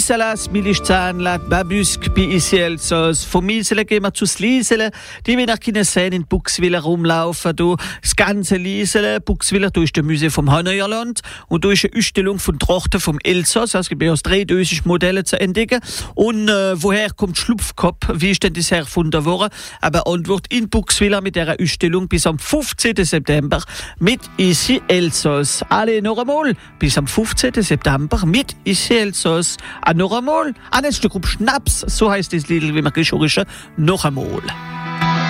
Misalas, Milischzahnlat, Babusk, bei Isielsos. Von Misele gehen wir zu Liesele. Die wir nach sehen in Buxwiller rumlaufen. Du, das ganze Liesele. Buxwiller, du ist der Museum vom Hanoierland. Und du ist eine Ausstellung von Trachten vom Elsass. Also, es gibt ja 3 dösische Modelle zu entdecken. Und woher kommt Schlupfkopf? Wie ist denn das erfunden worden? Aber Antwort in Buxwiller mit dieser Ausstellung bis am 15. September mit Isi Elsass. Alle noch einmal. Bis am 15. September mit Isi Elsass. Noch einmal. Ein Stück Schnaps, so heißt das Lied, wie man geschrieben noch einmal.